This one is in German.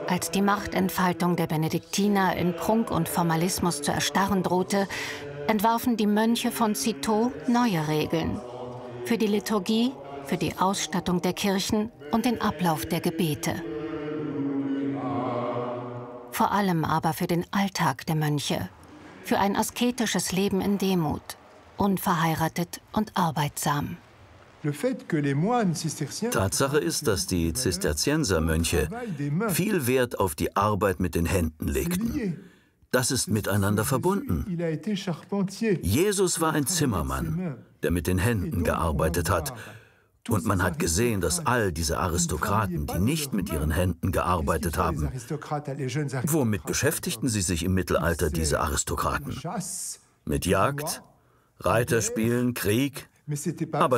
Als die Machtentfaltung der Benediktiner in Prunk und Formalismus zu erstarren drohte, entwarfen die Mönche von Citeaux neue Regeln. Für die Liturgie, für die Ausstattung der Kirchen und den Ablauf der Gebete. Vor allem aber für den Alltag der Mönche. Für ein asketisches Leben in Demut, unverheiratet und arbeitsam. Tatsache ist, dass die Zisterziensermönche viel Wert auf die Arbeit mit den Händen legten. Das ist miteinander verbunden. Jesus war ein Zimmermann, der mit den Händen gearbeitet hat. Und man hat gesehen, dass all diese Aristokraten, die nicht mit ihren Händen gearbeitet haben, womit beschäftigten sie sich im Mittelalter, diese Aristokraten? Mit Jagd, Reiterspielen, Krieg, aber